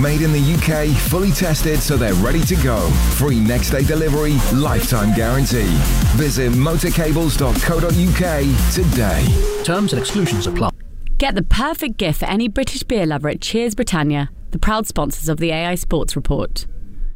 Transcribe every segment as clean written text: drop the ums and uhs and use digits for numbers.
Made in the UK, fully tested so they're ready to go. Free next day delivery, lifetime guarantee. Visit motorcables.co.uk today. Terms and exclusions apply. Get the perfect gift for any British beer lover at Cheers Britannia, the proud sponsors of the AI Sports Report.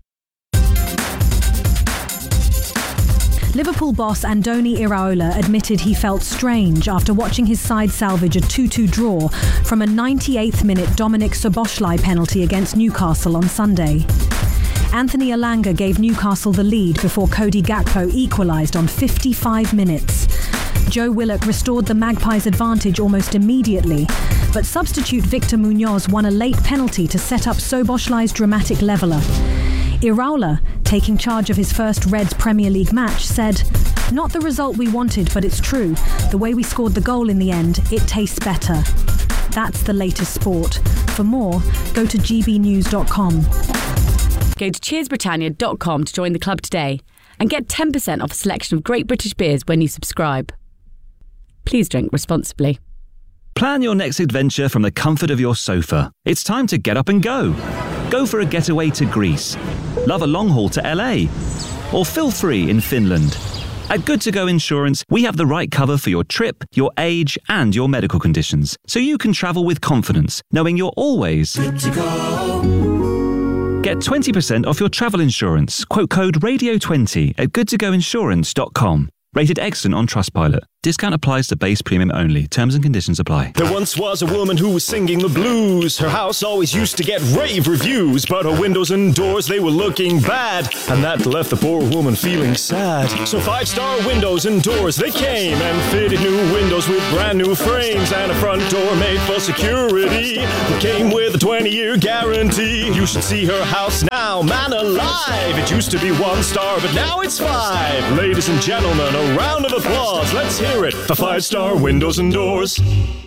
Liverpool boss Andoni Iraola admitted he felt strange after watching his side salvage a 2-2 draw from a 98th minute Dominic Szoboszlai penalty against Newcastle on Sunday. Anthony Elanga gave Newcastle the lead before Cody Gakpo equalised on 55 minutes. Joe Willock restored the Magpies' advantage almost immediately, but substitute Victor Munoz won a late penalty to set up Szoboszlai's dramatic leveller. Iraola, taking charge of his first Reds Premier League match, said, "Not the result we wanted, but it's true. The way we scored the goal in the end, it tastes better." That's the latest sport. For more, go to gbnews.com. Go to cheersbritannia.com to join the club today and get 10% off a selection of great British beers when you subscribe. Please drink responsibly. Plan your next adventure from the comfort of your sofa. It's time to get up and go. Go for a getaway to Greece. Love a long haul to LA. Or feel free in Finland. At Good To Go Insurance, we have the right cover for your trip, your age, and your medical conditions, so you can travel with confidence, knowing you're always good to go. Get 20% off your travel insurance. Quote code RADIO20 at goodtogoinsurance.com. Rated excellent on Trustpilot. Discount applies to base premium only. Terms and conditions apply. There once was a woman who was singing the blues. Her house always used to get rave reviews, but her windows and doors, they were looking bad, and that left the poor woman feeling sad. So 5-star windows and doors, they came and fitted new windows with brand new frames and a front door made for security. It came with a 20-year guarantee. You should see her house now, man alive. It used to be 1 star, but now it's 5. Ladies and gentlemen, a round of applause. Let's hear it for 5-star windows and doors.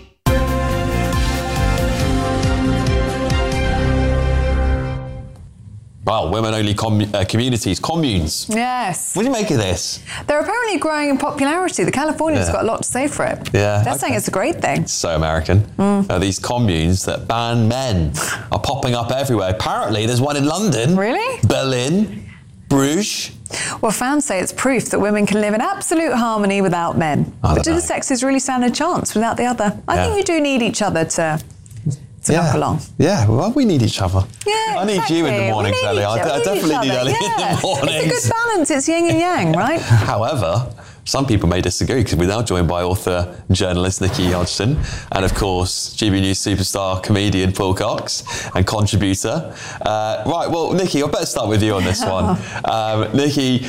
Well, women-only communities, communes. Yes. What do you make of this? They're apparently growing in popularity. The Californians got a lot to say for it. Yeah. They're saying it's a great thing. It's so American. These communes that ban men are popping up everywhere. Apparently, there's one in London. Really? Berlin, Bruges. Well, fans say it's proof that women can live in absolute harmony without men. But do the sexes really stand a chance without the other? I think you do need each other to knock along. Yeah, well, we need each other. Yeah, I need you in the mornings, Ellie. I definitely need Ellie in the mornings. It's a good balance. It's yin and yang, right? However, some people may disagree because we're now joined by author, journalist Nikki Hodgson, and of course, GB News superstar comedian Paul Cox, and contributor. Right, well, Nikki, I better start with you on this one. Nikki,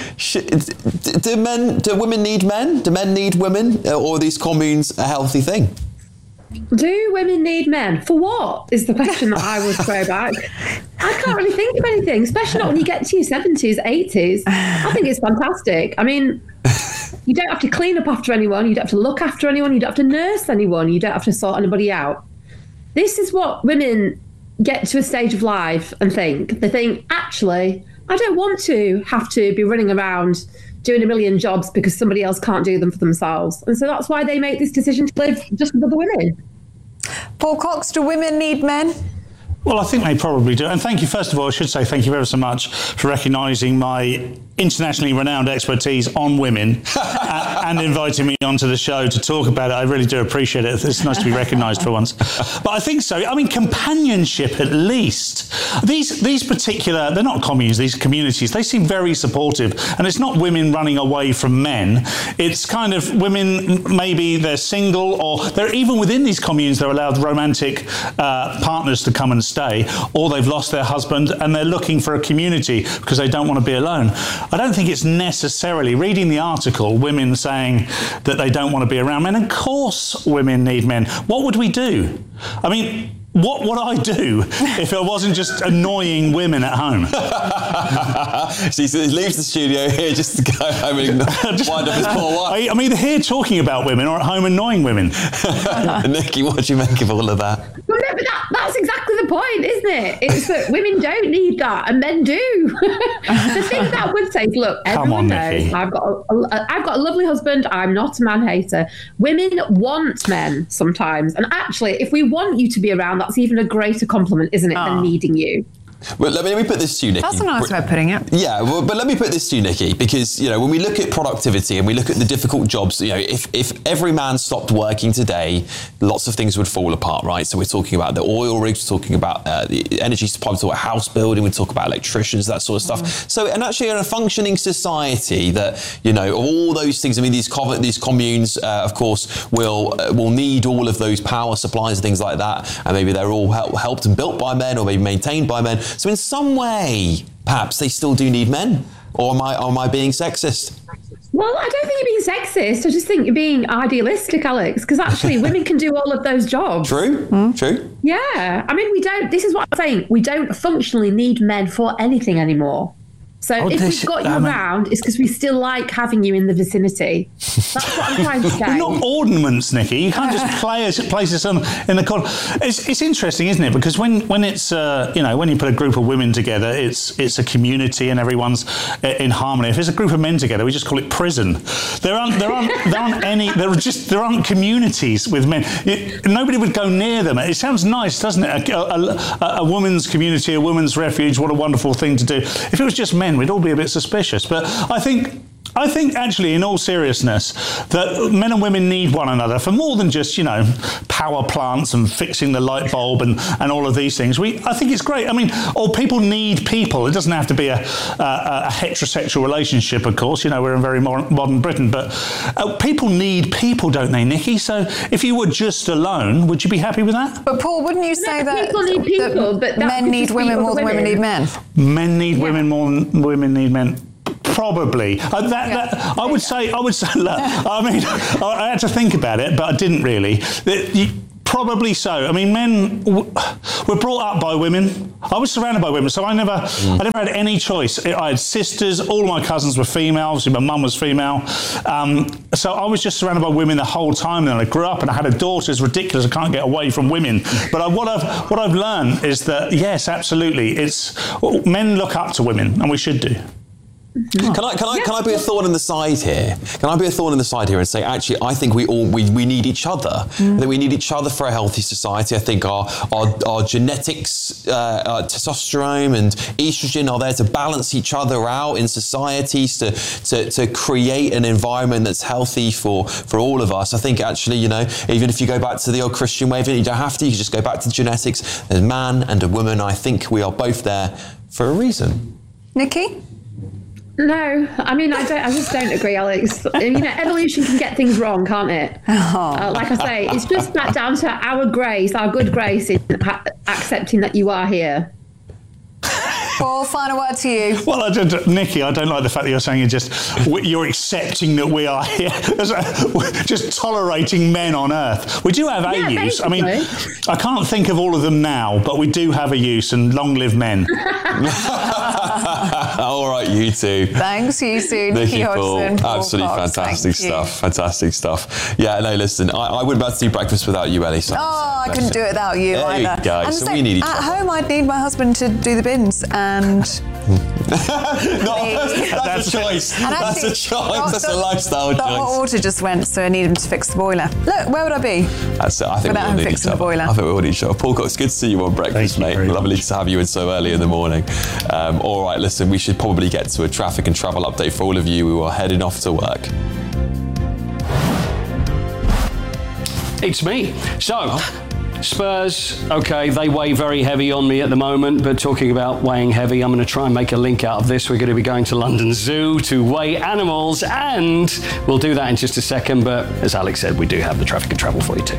do women need men? Do men need women? Or are these communes a healthy thing? Do women need men? For what is the question that I would throw back. I can't really think of anything, especially not when you get to your 70s, 80s. I think it's fantastic. I mean, you don't have to clean up after anyone. You don't have to look after anyone. You don't have to nurse anyone. You don't have to sort anybody out. This is what women get to a stage of life and think. They think, actually, I don't want to have to be running around doing a million jobs because somebody else can't do them for themselves. And so that's why they make this decision to live just with other women. Paul Cox, do women need men? Well, I think they probably do. And thank you, first of all, I should say thank you ever so much for recognising my internationally renowned expertise on women and inviting me onto the show to talk about it. I really do appreciate it. It's nice to be recognised for once. But I think so. I mean, companionship at least. These particular, they're not communes, these communities, they seem very supportive. And it's not women running away from men. It's kind of women, maybe they're single, or they're even within these communes, they're allowed romantic partners to come and stay, or they've lost their husband and they're looking for a community because they don't want to be alone. I don't think it's necessarily, reading the article, women saying that they don't want to be around men. Of course women need men. What would we do? I mean, what would I do if it wasn't just annoying women at home? So he leaves the studio here just to go home and wind up his poor wife. I'm either here talking about women or at home annoying women. Nikki, what do you make of all of that? Well, no, but that's exactly the point, isn't it? It's that women don't need that and men do. The thing that I would say is, look, everyone knows I've got a lovely husband. I'm not a man hater. Women want men sometimes. And actually, if we want you to be around, that's even a greater compliment, isn't it, than needing you? Well, let me put this to you, Nikki. That's a nice way of putting it. Yeah, well, but let me put this to you, Nikki, because, when we look at productivity and we look at the difficult jobs, if every man stopped working today, lots of things would fall apart, right? So we're talking about the oil rigs, we're talking about the energy supply, we're talking about house building, we talk about electricians, that sort of stuff. So, and actually in a functioning society that, all those things, I mean, these communes, of course, will need all of those power supplies and things like that, and maybe they're all helped and built by men or maybe maintained by men. So in some way, perhaps they still do need men. Or am I being sexist? Well, I don't think you're being sexist. I just think you're being idealistic, Alex, because actually women can do all of those jobs. True. Yeah. I mean, this is what I'm saying. We don't functionally need men for anything anymore. So if we've got you around, it's because we still like having you in the vicinity. That's what I'm trying to say. We're not ornaments, Nikki. You can't just place us in the corner. It's interesting, isn't it? Because when it's when you put a group of women together, it's a community and everyone's in harmony. If it's a group of men together, we just call it prison. There aren't communities with men. Nobody would go near them. It sounds nice, doesn't it? A woman's community, a woman's refuge. What a wonderful thing to do. If it was just men, we'd all be a bit suspicious. But I think actually, in all seriousness, that men and women need one another for more than just, power plants and fixing the light bulb and all of these things. I think it's great. I mean, people need people. It doesn't have to be a heterosexual relationship, of course. We're in very modern Britain, but people need people, don't they, Nikki? So if you were just alone, would you be happy with that? But Paul, wouldn't you say that people need people, but men need women more than women need men? Men need women more than women need men. Probably. I would say. Look, I mean, I had to think about it, but I didn't really. Probably so. I mean, men were brought up by women. I was surrounded by women, so I never had any choice. I had sisters. All my cousins were female. Obviously, my mum was female. So I was just surrounded by women the whole time. And I grew up, and I had a daughter. It's ridiculous. I can't get away from women. But what I've learned is that yes, absolutely, men look up to women, and we should do. Can I be a thorn in the side here? Can I be a thorn in the side here and say, actually, I think we need each other. That we need each other for a healthy society. I think our genetics, testosterone and estrogen are there to balance each other out in societies to create an environment that's healthy for all of us. I think actually, even if you go back to the old Christian way of it, you don't have to. You just go back to the genetics. There's a man and a woman. I think we are both there for a reason. Nikki? No, I mean, I just don't agree, Alex. Evolution can get things wrong, can't it? Like I say, it's just back down to our grace, our good grace in accepting that you are here. Paul, final word to you. Well, Nikki, I don't like the fact that you're saying you're accepting that we are here, just tolerating men on Earth. We do have a use. Basically. I mean, I can't think of all of them now, but we do have a use, and long live men. All right, you two. Thanks, you two. Nikki, Paul, absolutely fantastic stuff. Yeah, no, listen, I wouldn't be able to do breakfast without you, Ellie. So I couldn't do it without you either. There you go. And so we need each other. At home, I'd need my husband to do the bins and... that's a choice. That's a choice. That's a lifestyle choice. The hot water just went, so I need him to fix the boiler. Look, where would I be? That's it. I think without him fixing the boiler. I think we all need each other. Paul Cox, good to see you on breakfast, mate. Lovely to have you in so early in the morning. All right, listen, we should probably get to a traffic and travel update for all of you who are heading off to work. It's me. So, Spurs, okay, they weigh very heavy on me at the moment, but talking about weighing heavy, I'm going to try and make a link out of this. We're going to be going to London Zoo to weigh animals, and we'll do that in just a second, but as Alex said, we do have the traffic and travel for you too.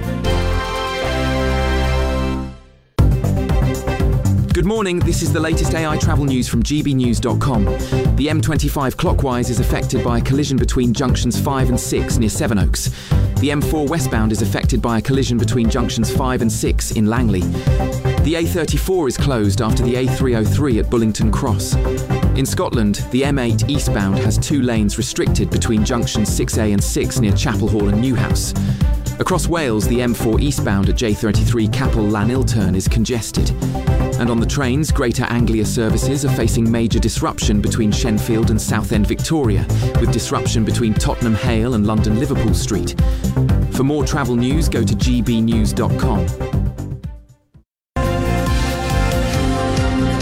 Good morning, this is the latest AI travel news from gbnews.com. The M25 clockwise is affected by a collision between junctions 5 and 6 near Sevenoaks. The M4 westbound is affected by a collision between junctions 5 and 6 in Langley. The A34 is closed after the A303 at Bullington Cross. In Scotland, the M8 eastbound has 2 lanes restricted between junctions 6A and 6 near Chapel Hall and Newhouse. Across Wales, the M4 eastbound at J33 Capel Llanilturn is congested. And on the trains, Greater Anglia services are facing major disruption between Shenfield and Southend Victoria, with disruption between Tottenham Hale and London Liverpool Street. For more travel news, go to gbnews.com.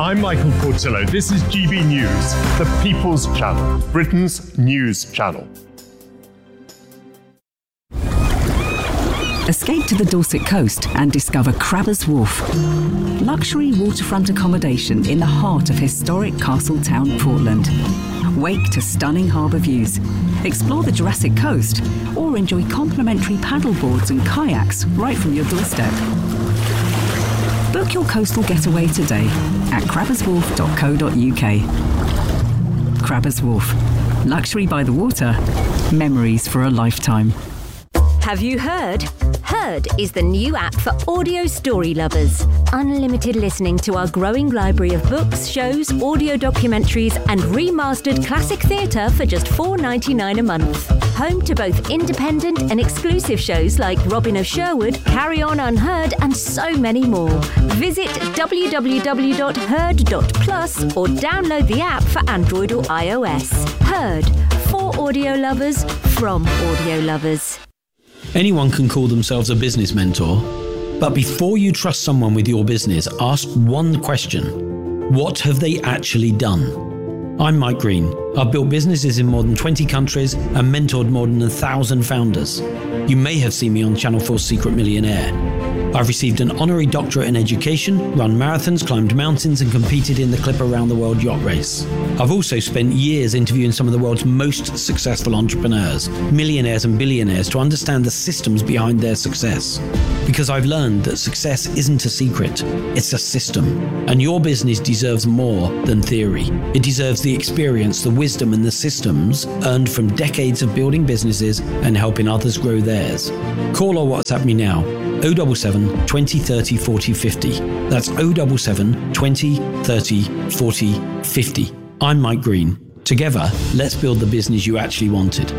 I'm Michael Portillo. This is GB News, the People's Channel, Britain's news channel. Escape to the Dorset coast and discover Crabbers Wharf. Luxury waterfront accommodation in the heart of historic Castletown, Portland. Wake to stunning harbour views. Explore the Jurassic Coast or enjoy complimentary paddleboards and kayaks right from your doorstep. Book your coastal getaway today at crabberswharf.co.uk. Crabbers Wharf. Luxury by the water. Memories for a lifetime. Have you heard? Heard is the new app for audio story lovers. Unlimited listening to our growing library of books, shows, audio documentaries, and remastered classic theatre for just $4.99 a month. Home to both independent and exclusive shows like Robin of Sherwood, Carry On Unheard, and so many more. Visit www.heard.plus or download the app for Android or iOS. Heard. For audio lovers, from audio lovers. Anyone can call themselves a business mentor, but before you trust someone with your business, ask one question. What have they actually done? I'm Mike Green. I've built businesses in more than 20 countries and mentored more than 1,000 founders. You may have seen me on Channel 4's Secret Millionaire. I've received an honorary doctorate in education, run marathons, climbed mountains, and competed in the Clipper Round the World yacht race. I've also spent years interviewing some of the world's most successful entrepreneurs, millionaires and billionaires, to understand the systems behind their success. Because I've learned that success isn't a secret, it's a system. And your business deserves more than theory. It deserves the experience, the wisdom, and the systems earned from decades of building businesses and helping others grow theirs. Call or WhatsApp me now. 077 20 30 40 50. That's 077 20 30 40 50. I'm Mike Green. Together, let's build the business you actually wanted.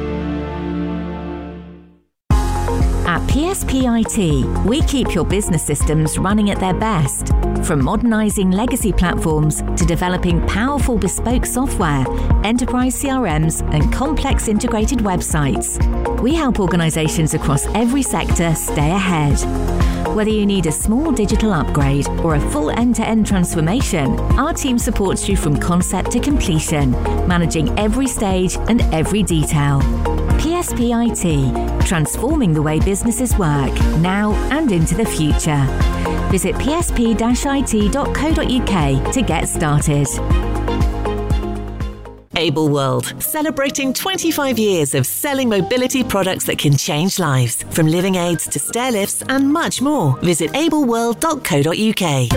At PSP IT, we keep your business systems running at their best. From modernising legacy platforms to developing powerful bespoke software, enterprise CRMs, and complex integrated websites, we help organisations across every sector stay ahead. Whether you need a small digital upgrade or a full end-to-end transformation, our team supports you from concept to completion, managing every stage and every detail. PSP IT, transforming the way businesses work, now and into the future. Visit psp-it.co.uk to get started. Able World, celebrating 25 years of selling mobility products that can change lives, from living aids to stair lifts and much more. Visit ableworld.co.uk.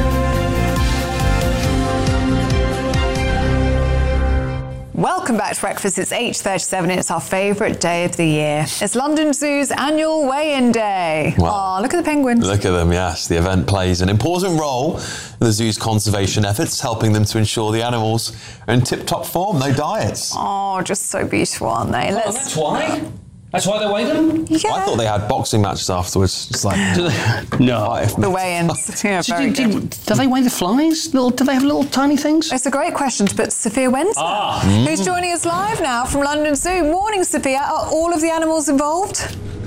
Welcome back to breakfast. It's 8:37. It's our favourite day of the year. It's London Zoo's annual weigh-in day. Wow. Oh, look at the penguins. Look at them, yes. The event plays an important role in the zoo's conservation efforts, helping them to ensure the animals are in tip-top form, no diets. Oh, just so beautiful, aren't they? That's why? That's why they weigh them? Yeah. I thought they had boxing matches afterwards. It's like no. The weigh-ins. Yeah, very good. Do they weigh the flies? Do they have little tiny things? It's a great question to put to Sophia Wensler, who's joining us live now from London Zoo. Morning, Sophia. Are all of the animals involved?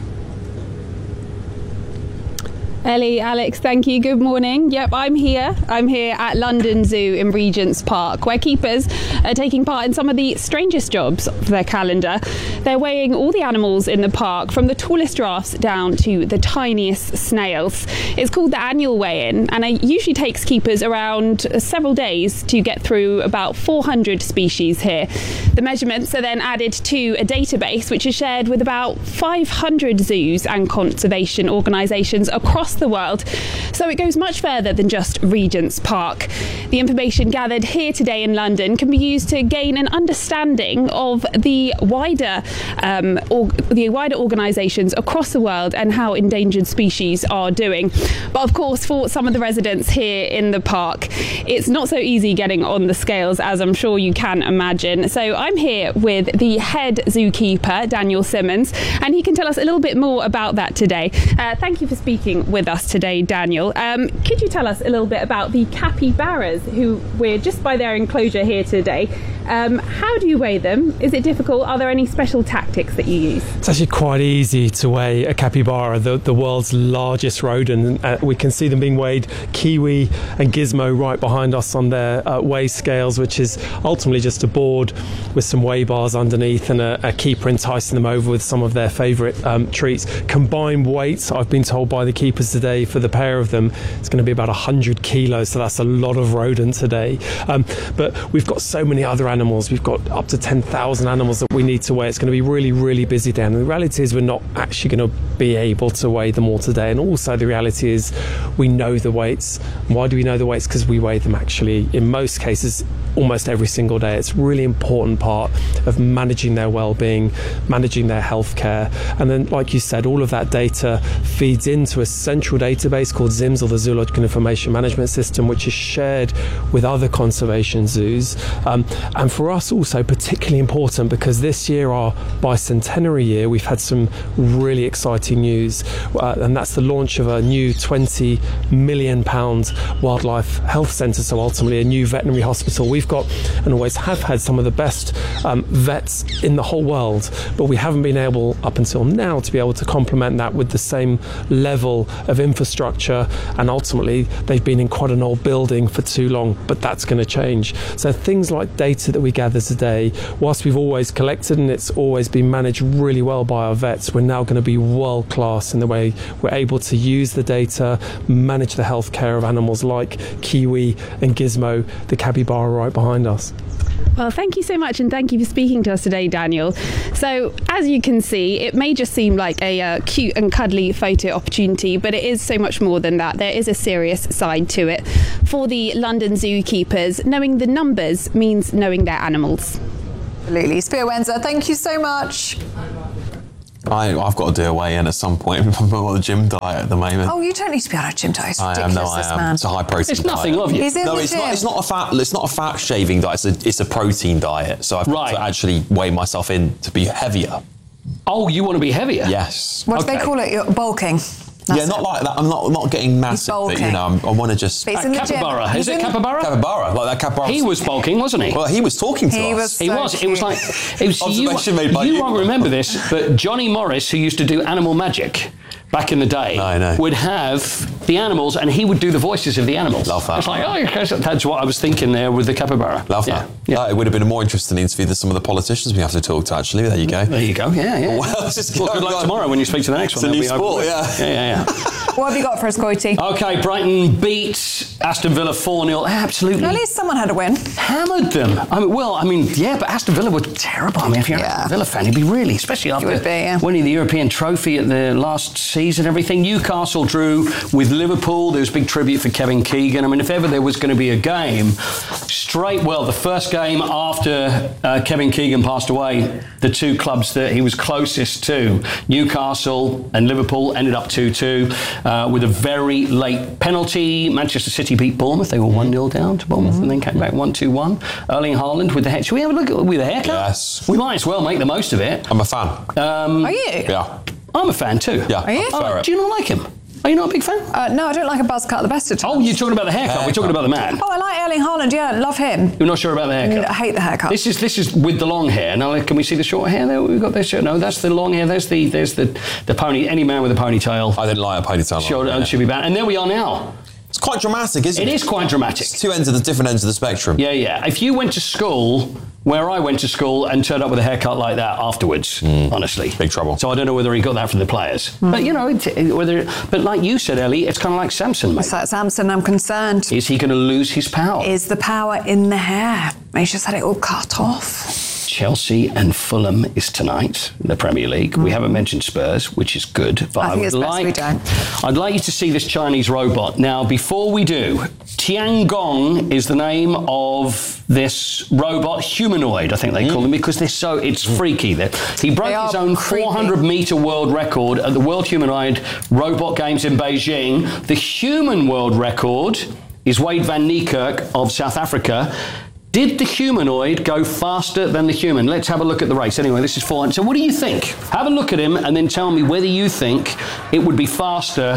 Ellie, Alex, thank you. Good morning. Yep, I'm here. I'm here at London Zoo in Regent's Park, where keepers are taking part in some of the strangest jobs of their calendar. They're weighing all the animals in the park, from the tallest giraffes down to the tiniest snails. It's called the annual weigh-in, and it usually takes keepers around several days to get through about 400 species here. The measurements are then added to a database, which is shared with about 500 zoos and conservation organisations across the world, so it goes much further than just Regent's Park. The information gathered here today in London can be used to gain an understanding of the wider organisations across the world and how endangered species are doing. But of course, for some of the residents here in the park, it's not so easy getting on the scales, as I'm sure you can imagine. So I'm here with the head zookeeper, Daniel Simmons, and he can tell us a little bit more about that today. Thank you for speaking with us today, Daniel. Could you tell us a little bit about the capybaras, who we're just by their enclosure here today? How do you weigh them? Is it difficult? Are there any special tactics that you use? It's actually quite easy to weigh a capybara, the world's largest rodent. We can see them being weighed, Kiwi and Gizmo right behind us on their weigh scales, which is ultimately just a board with some weigh bars underneath and a keeper enticing them over with some of their favourite treats. Combined weight, I've been told by the keepers today, for the pair of them, it's going to be about 100 kilos, so that's a lot of rodent today. But we've got so many other animals. We've got up to 10,000 animals that we need to weigh. It's going to be really, really busy day. And the reality is we're not actually going to be able to weigh them all today. And also the reality is we know the weights. Why do we know the weights? Because we weigh them actually, in most cases, almost every single day. It's a really important part of managing their well-being, managing their healthcare. And then, like you said, all of that data feeds into a central database called ZIMS, or the Zoological Information Management System, which is shared with other conservation zoos. And for us also particularly important, because this year, our bicentenary year, we've had some really exciting news, and that's the launch of a new £20 million wildlife health centre, so ultimately a new veterinary hospital. We've got and always have had some of the best vets in the whole world, but we haven't been able up until now to be able to complement that with the same level of infrastructure, and ultimately they've been in quite an old building for too long, but that's going to change. So things like data that we gather today, whilst we've always collected and it's always been managed really well by our vets, we're now going to be world class in the way we're able to use the data, manage the healthcare of animals like Kiwi and Gizmo, the capybara right behind us. Well, thank you so much, and thank you for speaking to us today, Daniel. So, as you can see, it may just seem like a cute and cuddly photo opportunity, but it is so much more than that. There is a serious side to it. For the London zookeepers, knowing the numbers means knowing their animals. Absolutely. Spear Wenzer, thank you so much. I've got to do a weigh-in at some point. I'm on the gym diet at the moment. Oh, you don't need to be on a gym diet. It's I ridiculous, am. man. It's a high protein diet. It's nothing of you. He's in no, the it's gym. not. It's not a fat shaving diet. It's a protein diet. So I've got to actually weigh myself in to be heavier. Oh, you want to be heavier? Yes. What do they call it? You're bulking. That's not like that. I'm not getting massive. But, you know, I want to just. But it's in the capybara. gym. Is it capybara? Capybara, like that capybara. He was bulking, wasn't he? Well, he was talking to us. He was. It was like. It was, Observation made by you won't remember this, but Johnny Morris, who used to do Animal Magic back in the day, would have the animals, and he would do the voices of the animals. Love that. It's like, oh, that's what I was thinking there with the capybara. Love that. Yeah. It would have been a more interesting interview than some of the politicians we have to talk to, actually. There you go. There you go. Yeah. Well, good luck tomorrow when you speak to the next one. It's a new sport, Yeah. What have you got for us, Coity? Okay, Brighton beat Aston Villa 4-0. Absolutely. At least someone had a win. Hammered them. But Aston Villa were terrible. I mean, if you're an Aston Villa fan, you'd be really, especially after winning the European trophy at the last season and everything. Newcastle drew with Liverpool. There was a big tribute for Kevin Keegan. I mean, if ever there was going to be a game, the first game after Kevin Keegan passed away, the two clubs that he was closest to, Newcastle and Liverpool, ended up 2-2 with a very late penalty. Manchester City beat Bournemouth. They were 1-0 down to Bournemouth and then came back 1-2-1. Erling Haaland with the haircut. Should we have a look at with the haircut? Yes. We might as well make the most of it. I'm a fan. Are you? Yeah. I'm a fan too. Yeah. Are you? Do you not like him? Are you not a big fan? No, I don't like a buzz cut at the best of times. Oh, you're talking about the haircut. We're talking about the man. Oh, I like Erling Haaland. Yeah, love him. You're not sure about the haircut? I hate the haircut. This is with the long hair. Now, can we see the short hair there? We've got this. No, that's the long hair. There's the pony. Any man with a ponytail. I didn't like a ponytail. Should be banned. And there we are now. It's quite dramatic, isn't it? It is quite dramatic. It's different ends of the spectrum. Yeah. If you went to school where I went to school and turned up with a haircut like that afterwards, honestly. Big trouble. So I don't know whether he got that from the players. But, you know, but like you said, Ellie, it's kind of like Samson, mate. It's like Samson, I'm concerned. Is he going to lose his power? Is the power in the hair? He's just had it all cut off. Chelsea and Fulham is tonight in the Premier League. We haven't mentioned Spurs, which is good. But I think it's best we don't. I'd like you to see this Chinese robot. Now, before we do, Tiangong is the name of this robot, humanoid, I think they call them, because it's freaky. He broke his own 400-metre world record at the World Humanoid Robot Games in Beijing. The human world record is Wade van Niekerk of South Africa. Did the humanoid go faster than the human? Let's have a look at the race. Anyway, this is 400. So what do you think? Have a look at him and then tell me whether you think it would be faster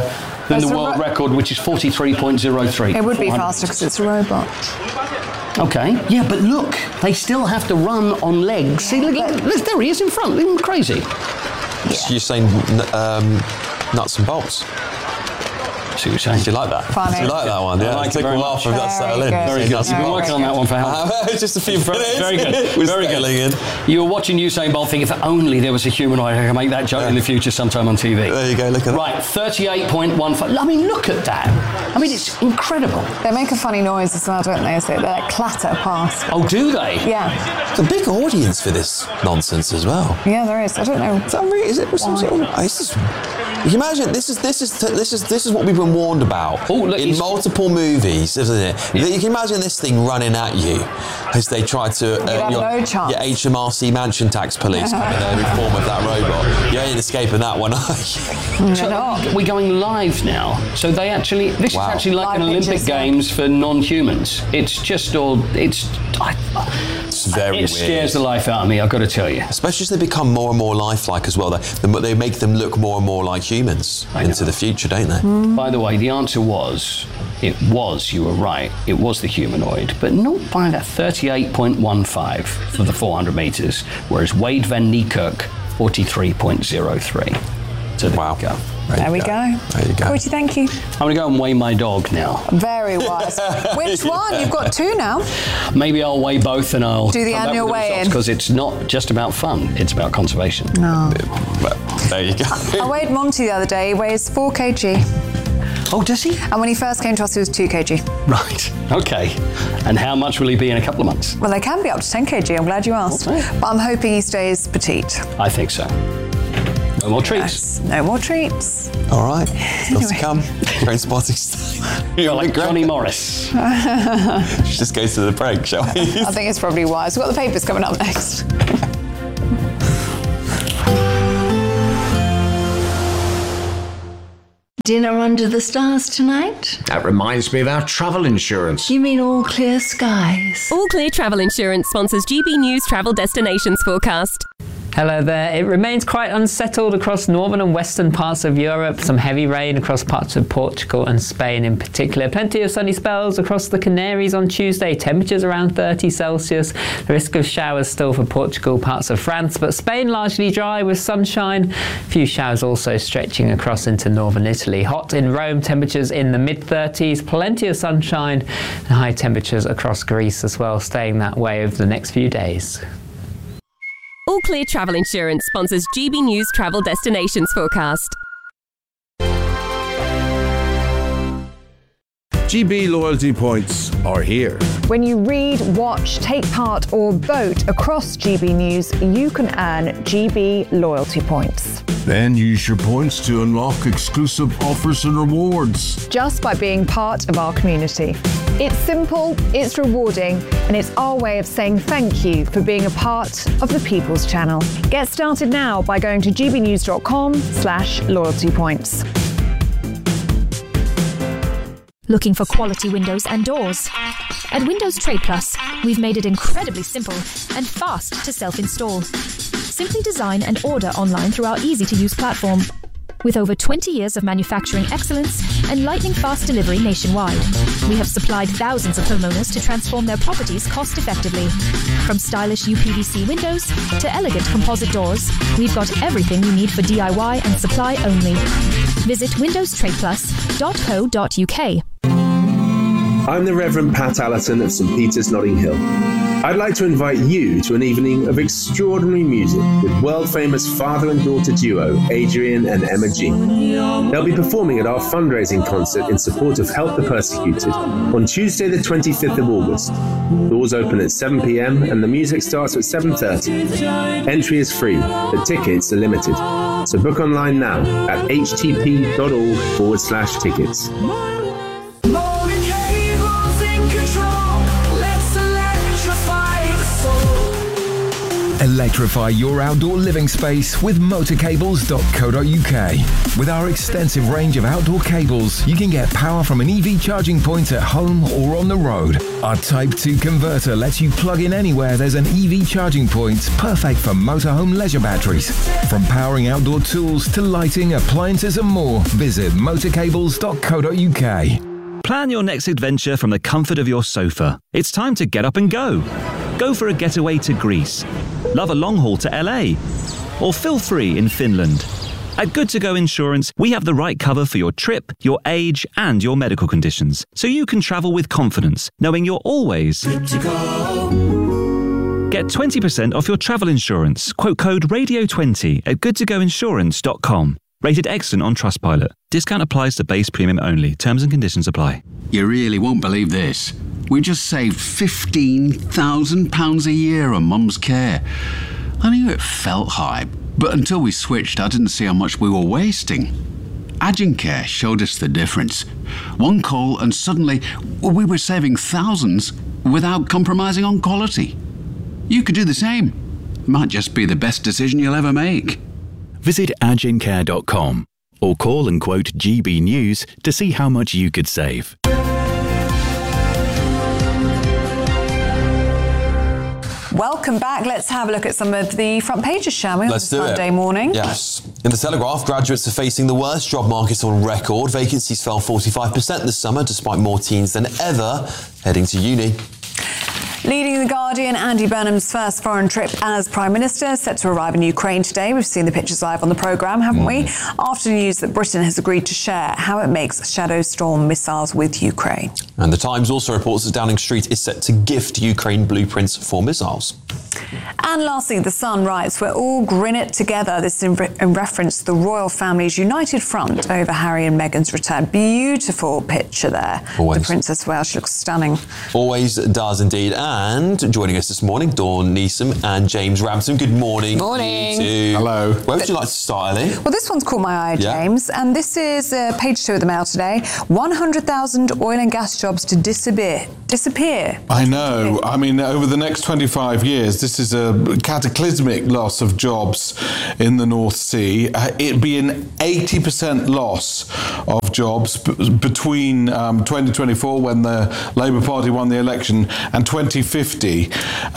than the world record, which is 43.03. It would be faster because it's a robot. Okay, yeah, but look, they still have to run on legs. See, look, there he is in front. Isn't crazy? You're saying nuts and bolts. See what you're saying. Do you like that? Funny. Do you like that one? Yeah, I like it took a while for that to settle in. Very good. You've been working on that one for how long? Just a few minutes. Very good. Very good. You were watching Usain Bolt thinking, if only there was a humanoid, I could make that joke in the future sometime on TV. There you go, look at that. Right, 38.15. I mean, look at that. I mean, it's incredible. They make a funny noise as well, don't they? As they like clatter past. Oh, do they? Yeah. There's a big audience for this nonsense as well. Yeah, there is. I don't know. Is it some sort of... You can imagine this is what we've been warned about in multiple movies, isn't it? Yeah. You can imagine this thing running at you as they try to no chance. your HMRC Mansion Tax Police in the form of that robot. You ain't escaping that one, are you? We're going live now, so they actually this is actually like an Olympic Games for non-humans. It's just all it's very weird. It scares the life out of me, I've got to tell you. Especially as they become more and more lifelike as well. They make them look more and more like humans into the future, don't they? By the way, the answer was, you were right, it was the humanoid, but not by that 38.15 for the 400 metres, whereas Wade van Niekerk, 43.03. So there we go. There we go. There you go. Corty, thank you. I'm going to go and weigh my dog now. Very wise. Which one? You've got two now. Maybe I'll weigh both and I'll do the annual weigh-in. Because it's not just about fun, it's about conservation. No. But there you go. I weighed Monty the other day. He weighs 4 kg. Oh, does he? And when he first came to us, he was 2 kg. Right. Okay. And how much will he be in a couple of months? Well, they can be up to 10 kg. I'm glad you asked. But I'm hoping he stays petite. I think so. No more treats. Yes, no more treats. All right. Still to come. Train spotting style. You're like Johnny Morris. Just go to the break, shall we? I think it's probably wise. We've got the papers coming up next. Dinner under the stars tonight? That reminds me of our travel insurance. You mean All Clear Skies? All Clear Travel Insurance sponsors GB News Travel Destinations Forecast. Hello there. It remains quite unsettled across northern and western parts of Europe. Some heavy rain across parts of Portugal and Spain in particular. Plenty of sunny spells across the Canaries on Tuesday. Temperatures around 30 Celsius. The risk of showers still for Portugal, parts of France, but Spain largely dry with sunshine. A few showers also stretching across into northern Italy. Hot in Rome, temperatures in the mid-30s. Plenty of sunshine and high temperatures across Greece as well, staying that way over the next few days. All Clear Travel Insurance sponsors GB News Travel Destinations Forecast. GB loyalty points are here. When you read, watch, take part or vote across GB News, you can earn GB loyalty points. Then use your points to unlock exclusive offers and rewards. Just by being part of our community. It's simple, it's rewarding, and it's our way of saying thank you for being a part of the People's Channel. Get started now by going to gbnews.com/loyalty points. Looking for quality windows and doors? At Windows Trade Plus, we've made it incredibly simple and fast to self-install. Simply design and order online through our easy-to-use platform. With over 20 years of manufacturing excellence and lightning-fast delivery nationwide, we have supplied thousands of homeowners to transform their properties cost-effectively. From stylish UPVC windows to elegant composite doors, we've got everything you need for DIY and supply only. Visit windowstradeplus.co.uk. I'm the Reverend Pat Allerton of St Peter's, Notting Hill. I'd like to invite you to an evening of extraordinary music with world-famous father and daughter duo Adrian and Emma G. They'll be performing at our fundraising concert in support of Help the Persecuted on Tuesday the 25th of August. Doors open at 7 p.m. and the music starts at 7:30. Entry is free, but tickets are limited. So book online now at htp.org/tickets. Electrify your outdoor living space with motorcables.co.uk. With our extensive range of outdoor cables, you can get power from an EV charging point at home or on the road. Our Type 2 converter lets you plug in anywhere there's an EV charging point, perfect for motorhome leisure batteries. From powering outdoor tools to lighting, appliances and more, visit motorcables.co.uk. Plan your next adventure from the comfort of your sofa. It's time to get up and go. Go for a getaway to Greece. Love a long haul to LA. Or feel free in Finland. At Good To Go Insurance, we have the right cover for your trip, your age, and your medical conditions, so you can travel with confidence, knowing you're always good to go. Get 20% off your travel insurance. Quote code RADIO20 at goodtogoinsurance.com. Rated excellent on Trustpilot. Discount applies to base premium only. Terms and conditions apply. You really won't believe this. We just saved £15,000 a year on Mum's care. I knew it felt high, but until we switched, I didn't see how much we were wasting. Agencare showed us the difference. One call and suddenly we were saving thousands without compromising on quality. You could do the same. It might just be the best decision you'll ever make. Visit agencare.com or call and quote GB News to see how much you could save. Welcome back. Let's have a look at some of the front pages, shall we? Let's do it. Monday morning. Yes. In the Telegraph, graduates are facing the worst job market on record. Vacancies fell 45% this summer, despite more teens than ever heading to uni. Leading The Guardian, Andy Burnham's first foreign trip as Prime Minister, set to arrive in Ukraine today. We've seen the pictures live on the programme, haven't we? After news that Britain has agreed to share how it makes Shadow Storm missiles with Ukraine. And The Times also reports that Downing Street is set to gift Ukraine blueprints for missiles. And lastly, The Sun writes, we're all grin it together. This is in reference to the royal family's united front over Harry and Meghan's return. Beautiful picture there. Always. The Princess of Wales, she looks stunning. Always does indeed. And joining us this morning, Dawn Neeson and James Rampton. Good morning. Morning. You two. Hello. Where would you like to start, Ellie? Well, this one's caught my eye, James, and this is page 2 of the Mail today. 100,000 oil and gas jobs to disappear. I know. I mean, over the next 25 years, this is a cataclysmic loss of jobs in the North Sea. It'd be an 80% loss of jobs between 2024, when the Labour Party won the election, and 2050.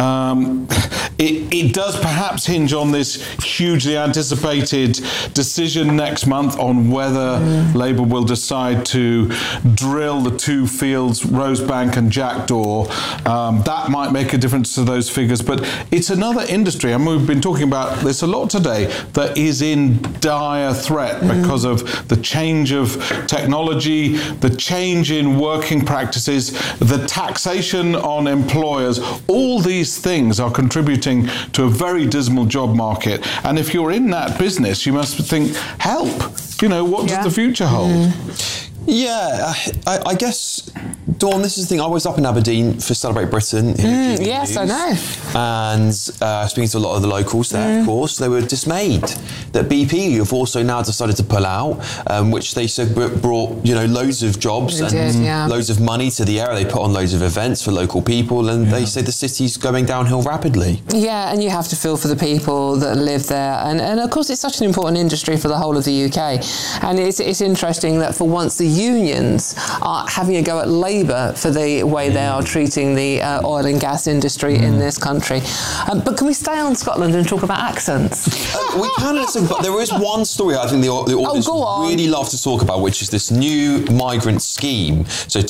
It does perhaps hinge on this hugely anticipated decision next month on whether Labour will decide to drill the two fields, Rosebank and Jackdaw. That might make a difference to those figures, but it's another industry, and we've been talking about this a lot today, that is in dire threat because of the change of technology, the change in working practices, the taxation on employers. All these things are contributing to a very dismal job market, and if you're in that business, you must think, help, what does the future hold? Yeah, I guess, Dawn, this is the thing. I was up in Aberdeen for Celebrate Britain. Yes, I know. And speaking to a lot of the locals there, of course, they were dismayed that BP have also now decided to pull out, which they said brought, loads of jobs loads of money to the area. They put on loads of events for local people, and they say the city's going downhill rapidly. Yeah, and you have to feel for the people that live there. And of course, it's such an important industry for the whole of the UK. And it's interesting that for once the unions are having a go at Labour for the way they are treating the oil and gas industry in this country. But can we stay on Scotland and talk about accents? We can, but there is one story I think the audience really love to talk about, which is this new migrant scheme. So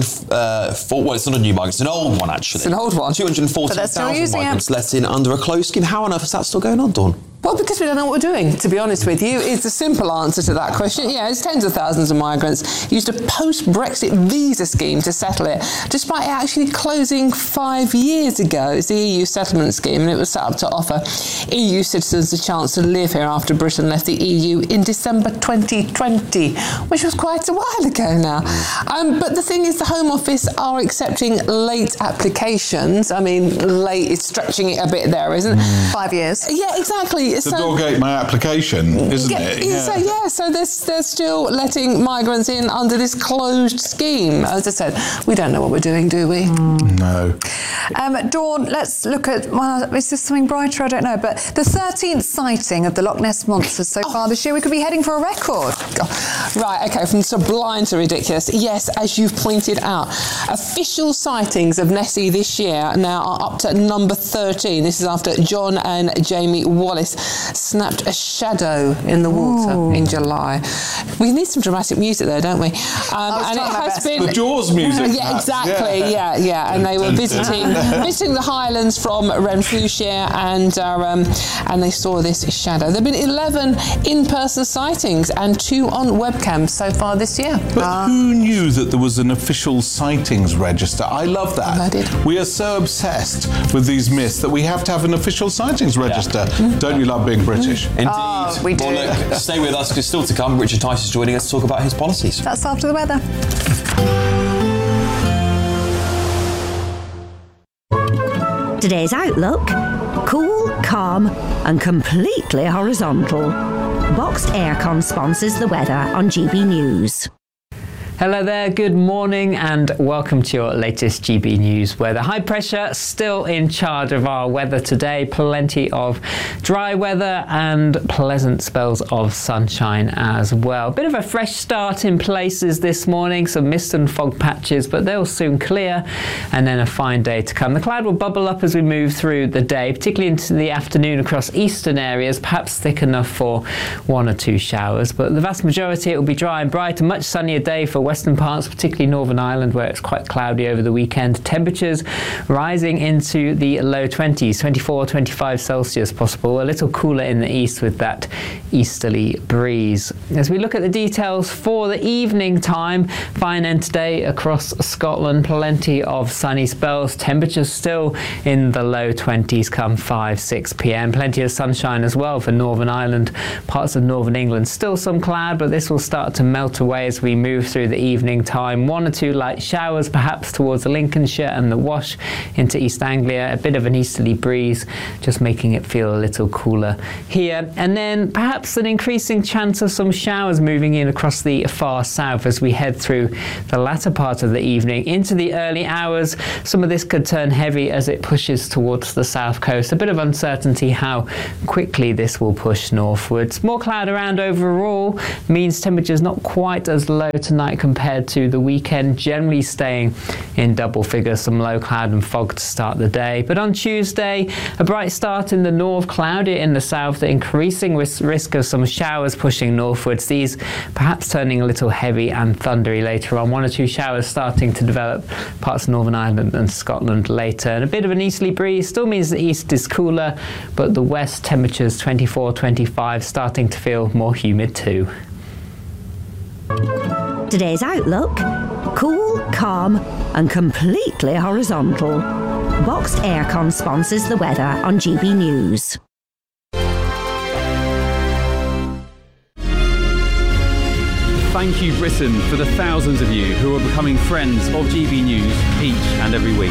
204, well, it's not a new migrant, it's an old one actually. It's an old one. 240,000 migrants let in under a closed scheme. How on earth is that still going on, Dawn? Well, because we don't know what we're doing, to be honest with you. It's a simple answer to that question. Yeah, it's tens of thousands of migrants used a post-Brexit visa scheme to settle it, despite it actually closing 5 years ago. It's the EU settlement scheme, and it was set up to offer EU citizens a chance to live here after Britain left the EU in December 2020, which was quite a while ago now. But the thing is, the Home Office are accepting late applications. I mean, late is stretching it a bit there, isn't it? 5 years. Yeah, exactly. Dorgate my application, isn't it? So they're still letting migrants in under this closed scheme. As I said, we don't know what we're doing, do we? No. Dawn, let's look at, is this something brighter? I don't know, but the 13th sighting of the Loch Ness Monster so far this year, we could be heading for a record. Right, okay, from sublime to ridiculous. Yes, as you've pointed out, official sightings of Nessie this year now are up to number 13. This is after John and Jamie Wallace snapped a shadow in the water in July. We need some dramatic music there, don't we? And it has been the Jaws music. Yeah, exactly. Yeah. And they were visiting the Highlands from Renfrewshire, and they saw this shadow. There have been 11 in-person sightings and 2 on webcams so far this year. But who knew that there was an official sightings register? I love that. I did. We are so obsessed with these myths that we have to have an official sightings register. Don't you love being British? Indeed. We do. Well, look, stay with us because still to come, Richard Tice is joining us to talk about his policies. That's after the weather. Today's outlook: cool, calm and completely horizontal. Boxed Aircon sponsors the weather on GB News. Hello there, good morning and welcome to your latest GB News weather. High pressure still in charge of our weather today. Plenty of dry weather and pleasant spells of sunshine as well. Bit of a fresh start in places this morning, some mist and fog patches, but they'll soon clear and then a fine day to come. The cloud will bubble up as we move through the day, particularly into the afternoon across eastern areas, perhaps thick enough for 1 or 2 showers, but the vast majority it will be dry and bright. A much sunnier day for western parts, particularly Northern Ireland, where it's quite cloudy over the weekend. Temperatures rising into the low 20s, 24, 25 Celsius possible. A little cooler in the east with that easterly breeze. As we look at the details for the evening time, fine end today across Scotland. Plenty of sunny spells. Temperatures still in the low 20s come 5, 6 p.m. Plenty of sunshine as well for Northern Ireland. Parts of Northern England still some cloud, but this will start to melt away as we move through the evening time. 1 or 2 light showers perhaps towards Lincolnshire and the Wash into East Anglia. A bit of an easterly breeze, just making it feel a little cooler here. And then perhaps an increasing chance of some showers moving in across the far south as we head through the latter part of the evening into the early hours. Some of this could turn heavy as it pushes towards the south coast. A bit of uncertainty how quickly this will push northwards. More cloud around overall means temperatures not quite as low tonight compared to the weekend, generally staying in double figures. Some low cloud and fog to start the day. But on Tuesday, a bright start in the north, cloudy in the south, the increasing risk of some showers pushing northwards. These perhaps turning a little heavy and thundery later on. 1 or 2 showers starting to develop parts of Northern Ireland and Scotland later. And a bit of an easterly breeze still means the east is cooler, but the west temperatures 24, 25, starting to feel more humid too. Today's outlook: cool, calm and completely horizontal. Boxed Aircon sponsors the weather on GB News. Thank you, Britain, for the thousands of you who are becoming friends of GB News each and every week.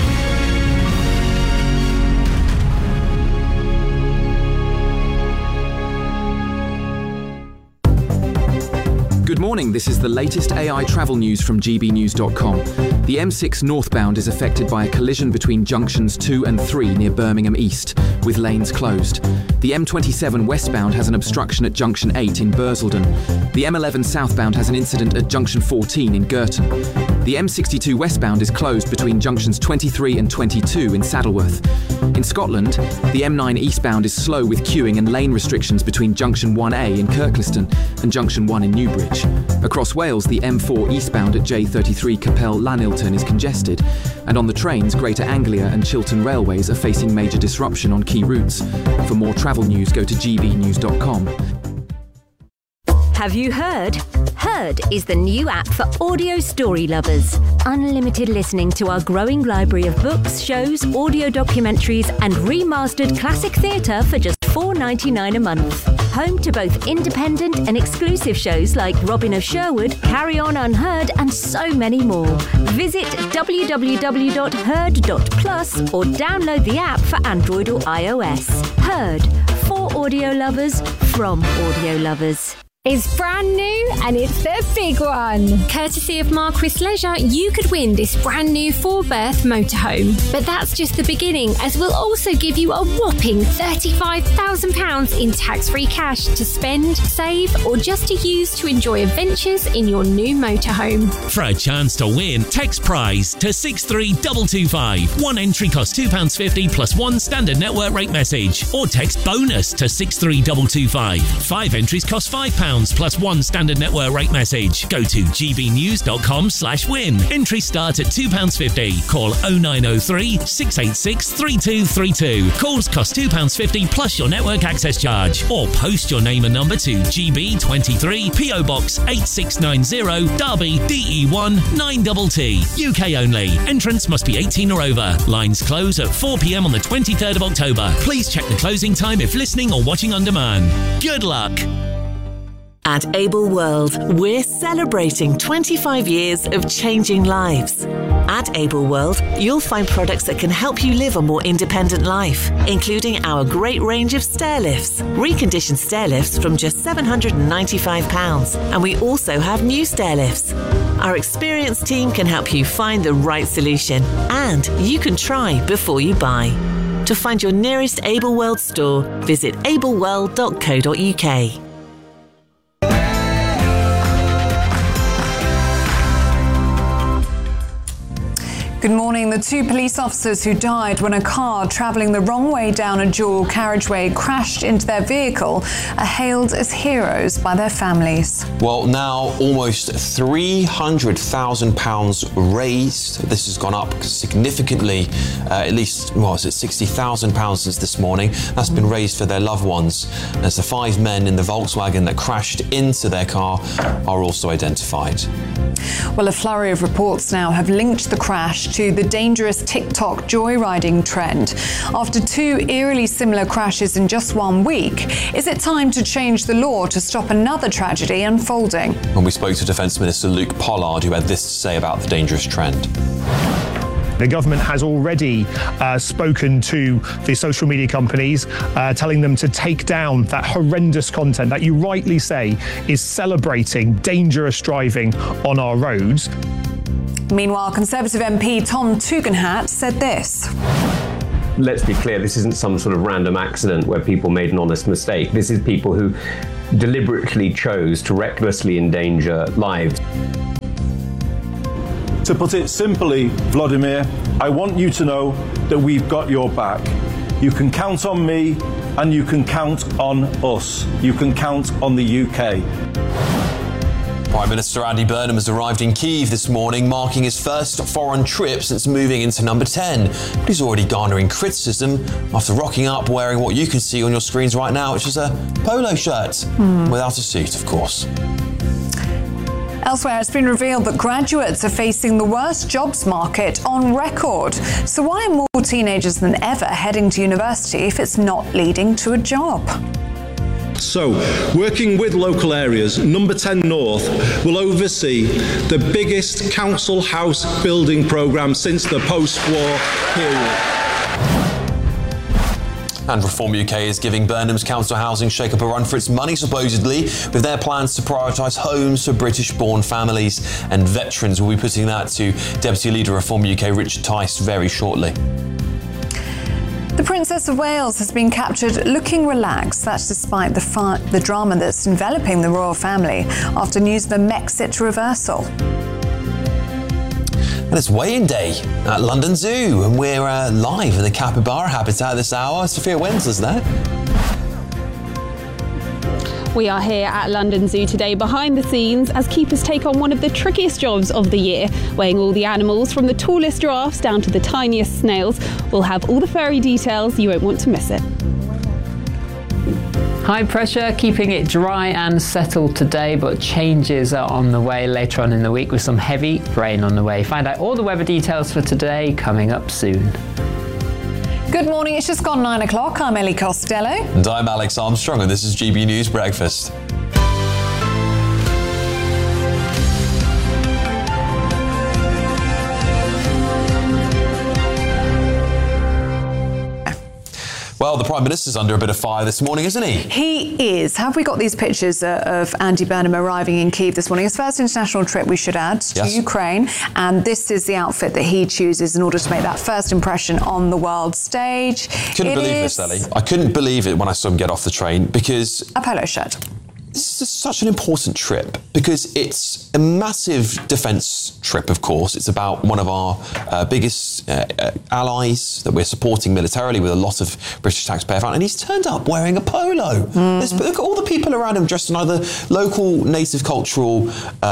Good morning, this is the latest AI travel news from gbnews.com. The M6 northbound is affected by a collision between junctions 2 and 3 near Birmingham East, with lanes closed. The M27 westbound has an obstruction at junction 8 in Bursledon. The M11 southbound has an incident at junction 14 in Girton. The M62 westbound is closed between junctions 23 and 22 in Saddleworth. In Scotland, the M9 eastbound is slow with queuing and lane restrictions between junction 1A in Kirkliston and junction 1 in Newbridge. Across Wales, the M4 eastbound at J33 Capel Lanilton is congested, and on the trains, Greater Anglia and Chiltern Railways are facing major disruption on key routes. For more travel news, go to gbnews.com. Have you heard? Heard is the new app for audio story lovers. Unlimited listening to our growing library of books, shows, audio documentaries and remastered classic theatre for just $4.99 a month. Home to both independent and exclusive shows like Robin of Sherwood, Carry On Unheard and so many more. Visit www.heard.plus or download the app for Android or iOS. Heard. For audio lovers from audio lovers. It's brand new and it's the big one. Courtesy of Marquis Leisure, you could win this brand new 4-berth motorhome. But that's just the beginning, as we'll also give you a whopping £35,000 in tax-free cash to spend, save, or just to use to enjoy adventures in your new motorhome. For a chance to win, text prize to 63225. One entry costs £2.50 plus one standard network rate message. Or text bonus to 63225. 5 entries cost £5 plus one standard network rate message. Go to gbnews.com/win. Entries start at £2.50. Call 0903 686 3232. Calls cost £2.50 plus your network access charge. Or post your name and number to GB23 PO Box 8690 Derby DE1 9TT. UK only. Entrance must be 18 or over. Lines close at 4 p.m. on the 23rd of October. Please check the closing time if listening or watching on demand. Good luck. At Able World, we're celebrating 25 years of changing lives. At Able World, you'll find products that can help you live a more independent life, including our great range of stair lifts, reconditioned stair lifts from just £795, and we also have new stair lifts. Our experienced team can help you find the right solution, and you can try before you buy. To find your nearest Able World store, visit ableworld.co.uk. Good morning. The 2 police officers who died when a car travelling the wrong way down a dual carriageway crashed into their vehicle are hailed as heroes by their families. Well, now almost £300,000 raised. This has gone up significantly, at least, is it £60,000 since this morning? That's been raised for their loved ones, as the 5 men in the Volkswagen that crashed into their car are also identified. Well, a flurry of reports now have linked the crash to the dangerous TikTok joyriding trend. After 2 eerily similar crashes in just 1 week, is it time to change the law to stop another tragedy unfolding? When we spoke to Defence Minister Luke Pollard, who had this to say about the dangerous trend. The government has already spoken to the social media companies, telling them to take down that horrendous content that you rightly say is celebrating dangerous driving on our roads. Meanwhile, Conservative MP Tom Tugendhat said this. Let's be clear, this isn't some sort of random accident where people made an honest mistake. This is people who deliberately chose to recklessly endanger lives. To put it simply, Vladimir, I want you to know that we've got your back. You can count on me and you can count on us. You can count on the UK. Prime Minister Andy Burnham has arrived in Kyiv this morning, marking his first foreign trip since moving into number 10. But he's already garnering criticism after rocking up wearing what you can see on your screens right now, which is a polo shirt, without a suit, of course. Elsewhere, it's been revealed that graduates are facing the worst jobs market on record. So why are more teenagers than ever heading to university if it's not leading to a job? So, working with local areas, Number 10 North will oversee the biggest council house building programme since the post-war period. And Reform UK is giving Burnham's council housing shake-up a run for its money, supposedly, with their plans to prioritise homes for British-born families and veterans. We'll be putting that to Deputy Leader of Reform UK, Richard Tice, very shortly. The Princess of Wales has been captured looking relaxed. That's despite the drama that's enveloping the royal family after news of the Brexit reversal. And it's weigh-in day at London Zoo, and we're live in the capybara habitat this hour. Sophia Wenzel's there. We are here at London Zoo today behind the scenes as keepers take on one of the trickiest jobs of the year, weighing all the animals from the tallest giraffes down to the tiniest snails. We'll have all the furry details, you won't want to miss it. High pressure, keeping it dry and settled today, but changes are on the way later on in the week with some heavy rain on the way. Find out all the weather details for today coming up soon. Good morning, it's just gone 9 o'clock. I'm Ellie Costello. And I'm Alex Armstrong, and this is GB News Breakfast. Well, the Prime Minister's under a bit of fire this morning, isn't he? He is. Have we got these pictures of Andy Burnham arriving in Kyiv this morning? His first international trip, we should add, to Ukraine. And this is the outfit that he chooses in order to make that first impression on the world stage. Couldn't believe this, Ellie. I couldn't believe it when I saw him get off the train, because... A polo shirt. This is such an important trip because it's a massive defence trip, of course. It's about one of our biggest allies that we're supporting militarily with a lot of British taxpayer funds. And he's turned up wearing a polo. Look at all the people around him dressed in either local native cultural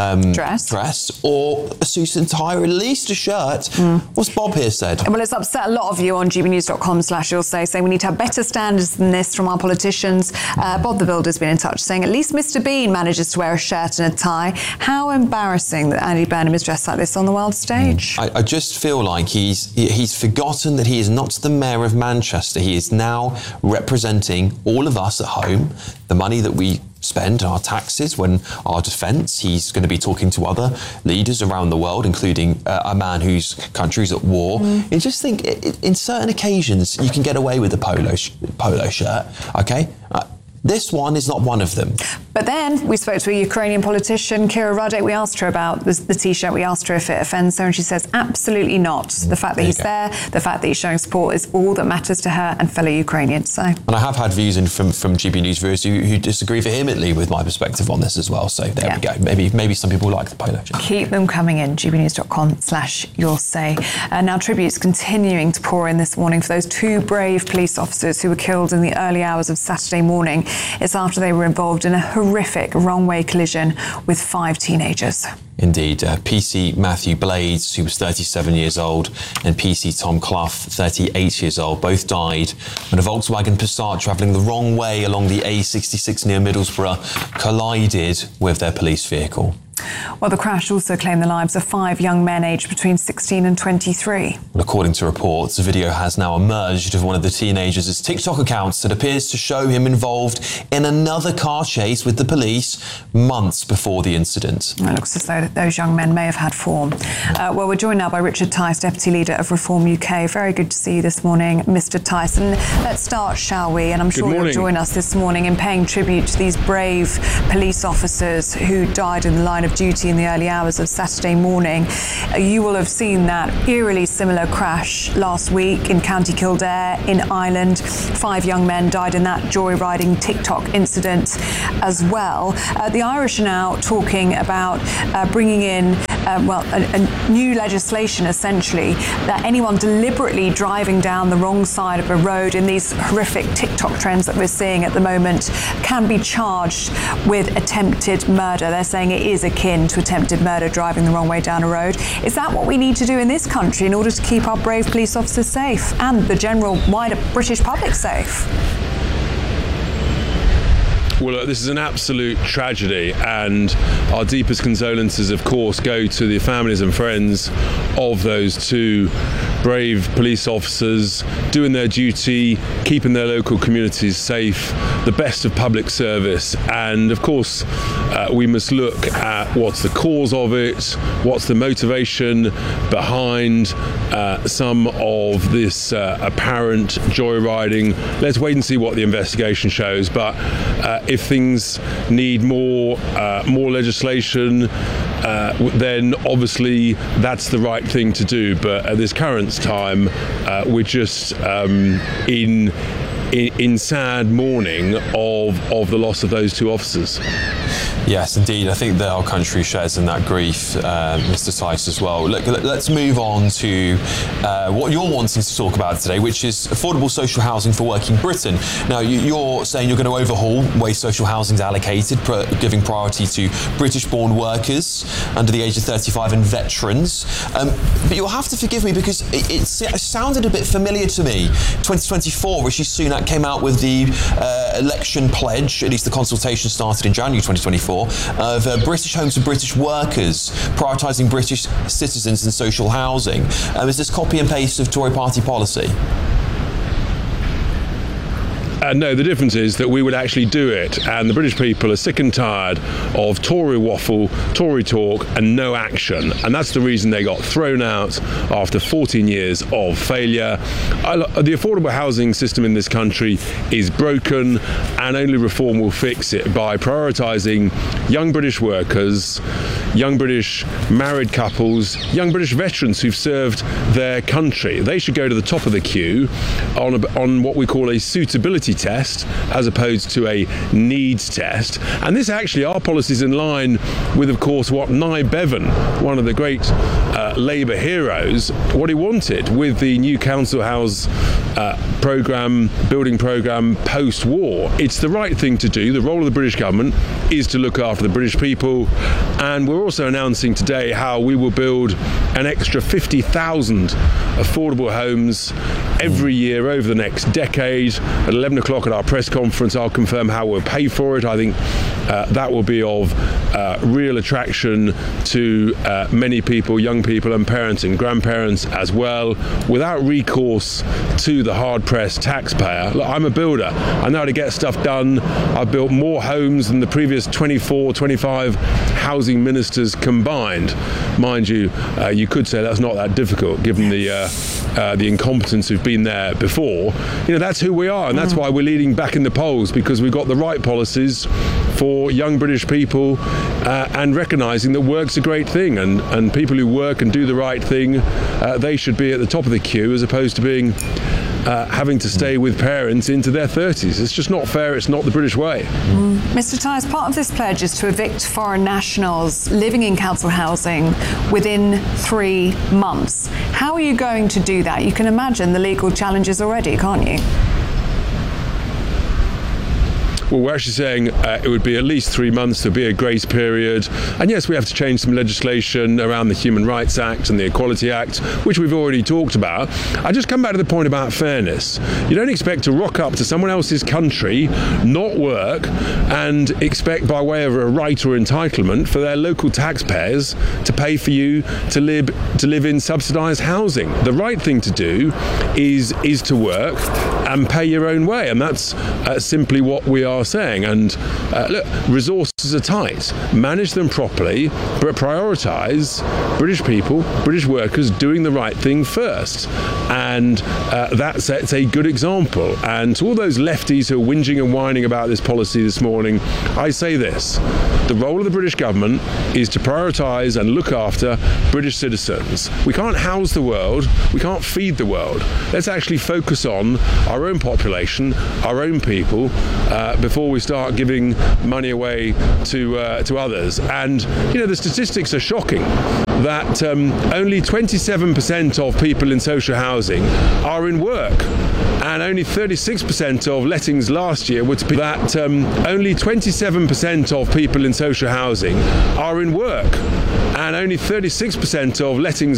dress or a suit and tie, or at least a shirt. What's Bob here said? Well, it's upset a lot of you on gbnews.com/you'll say, saying we need to have better standards than this from our politicians. Bob the Builder's been in touch saying at least Mr. Bean manages to wear a shirt and a tie. How embarrassing that Andy Burnham is dressed like this on the world stage. I just feel like he's forgotten that he is not the mayor of Manchester. He is now representing all of us at home, the money that we spend on our taxes when our defence. He's going to be talking to other leaders around the world, including a man whose country's at war. You just think in certain occasions you can get away with a polo shirt, okay? This one is not one of them. But then we spoke to a Ukrainian politician, Kira Radek. We asked her about the T-shirt. We asked her if it offends her, and she says absolutely not. The fact that he's there, the fact that he's showing support is all that matters to her and fellow Ukrainians. So. And I have had views from GB News viewers who disagree vehemently with my perspective on this as well. So there we go. Maybe some people like the polo shirt. Keep them coming in. gbnews.com/you'll say. Now tributes continuing to pour in this morning for those two brave police officers who were killed in the early hours of Saturday morning. It's after they were involved in a horrific wrong-way collision with 5 teenagers. Indeed. PC Matthew Blades, who was 37 years old, and PC Tom Clough, 38 years old, both died when a Volkswagen Passat travelling the wrong way along the A66 near Middlesbrough collided with their police vehicle. Well, the crash also claimed the lives of 5 young men aged between 16 and 23. Well, according to reports, a video has now emerged of one of the teenagers' TikTok accounts that appears to show him involved in another car chase with the police months before the incident. It looks as though those young men may have had form. Well, we're joined now by Richard Tice, Deputy Leader of Reform UK. Very good to see you this morning, Mr. Tice. And let's start, shall we? And I'm sure you'll join us this morning in paying tribute to these brave police officers who died in the line of duty in the early hours of Saturday morning. You will have seen that eerily similar crash last week in County Kildare in Ireland. 5 young men died in that joyriding TikTok incident as well. The Irish are now talking about bringing in a new legislation, essentially, that anyone deliberately driving down the wrong side of a road in these horrific TikTok trends that we're seeing at the moment can be charged with attempted murder. They're saying it is akin to attempted murder, driving the wrong way down a road. Is that what we need to do in this country in order to keep our brave police officers safe and the general wider British public safe? Well, look, this is an absolute tragedy, and our deepest condolences, of course, go to the families and friends of those 2 brave police officers doing their duty, keeping their local communities safe, the best of public service. And of course, we must look at what's the cause of it, what's the motivation behind some of this apparent joyriding. Let's wait and see what the investigation shows. But if things need more legislation, then obviously that's the right thing to do. But at this current time, we're just in sad mourning of the loss of those 2 officers. Yes, indeed. I think that our country shares in that grief, Mr. Tice, as well. Look, let's move on to what you're wanting to talk about today, which is affordable social housing for working Britain. Now, you're saying you're going to overhaul the way social housing is allocated, giving priority to British-born workers under the age of 35 and veterans. But you'll have to forgive me because it sounded a bit familiar to me. 2024, Rishi Sunak came out with the election pledge, at least the consultation started in January 2024, of British homes for British workers, prioritising British citizens in social housing. Is this copy and paste of Tory party policy? No, the difference is that we would actually do it, and the British people are sick and tired of Tory waffle, Tory talk, and no action. And that's the reason they got thrown out after 14 years of failure. The affordable housing system in this country is broken, and only reform will fix it by prioritising young British workers, young British married couples, young British veterans who've served their country. They should go to the top of the queue on what we call a suitability test as opposed to a needs test. And this actually, our policy is in line with, of course, what Nye Bevan, one of the great Labour heroes, what he wanted with the new council house building programme post-war. It's the right thing to do. The role of the British government is to look after the British people, and we're also announcing today how we will build an extra 50,000 affordable homes every year over the next decade. At 11 o'clock at our press conference, I'll confirm how we'll pay for it. I think that will be of real attraction to many people, young people and parents and grandparents as well, without recourse to the hard-pressed taxpayer. Look, I'm a builder. I know how to get stuff done. I've built more homes than the previous 24, 25 housing ministers combined. Mind you, you could say that's not that difficult given the incompetence who've been there before. You know, that's who we are, and that's why we're leading back in the polls, because we've got the right policies for young British people and recognising that work's a great thing, and people who work and do the right thing, they should be at the top of the queue as opposed to being having to stay with parents into their 30s. It's just not fair. It's not the British way. Mr. Tyers, part of this pledge is to evict foreign nationals living in council housing within 3 months. How are you going to do that? You can imagine the legal challenges already, can't you? Well, we're actually saying it would be at least 3 months. There'll be a grace period. And yes, we have to change some legislation around the Human Rights Act and the Equality Act, which we've already talked about. I just come back to the point about fairness. You don't expect to rock up to someone else's country, not work, and expect by way of a right or entitlement for their local taxpayers to pay for you to live in subsidised housing. The right thing to do is to work and pay your own way, and that's simply what we are saying. And look, resources are tight. Manage them properly, but prioritise British people, British workers doing the right thing first. And that sets a good example. And to all those lefties who are whinging and whining about this policy this morning, I say this: the role of the British government is to prioritise and look after British citizens. We can't house the world, we can't feed the world. Let's actually focus on our own population, our own people, before we start giving money away to others. And you know, the statistics are shocking that only 27% of people in social housing are in work, and only 36% of lettings last year were to be that only 27% of people in social housing are in work, and only 36% of lettings